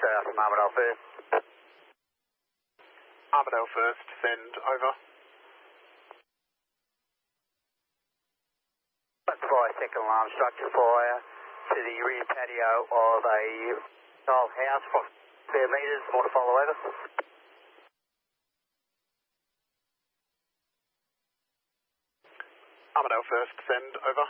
from Armadale First. Armadale First, send over. Fire second alarm structure fire to the rear patio of a old house from 2 metres, more to follow over. Armadale First, send over.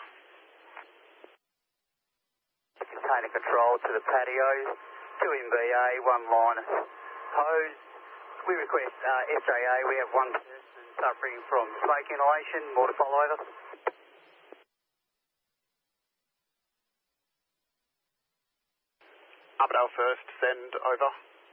Container control to the patio, 2 MVA, 1 line hose. We request SJA, we have 1 person suffering from smoke inhalation, more to follow over. Armadale First, send over.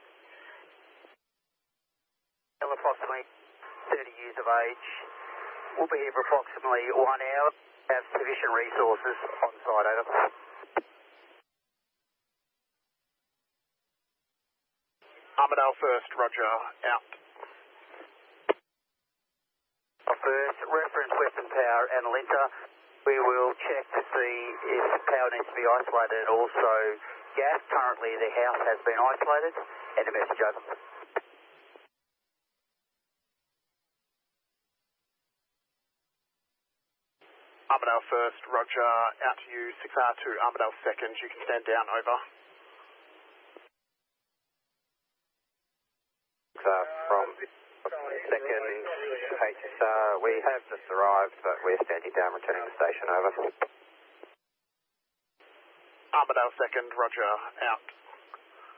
Approximately 30 years of age. We'll be here for approximately 1 hour. Have sufficient resources on site, over. Armadale First, roger, out. First, reference Western Power and Alinta. We will check to see if power needs to be isolated and also gas. Currently the house has been isolated, and a message over. Armadale First, roger, out to you, 6R2 Armadale Second, you can stand down, over. From second HSR, we have just arrived, but we're standing down, returning to station, over. Armadale Second, roger, out.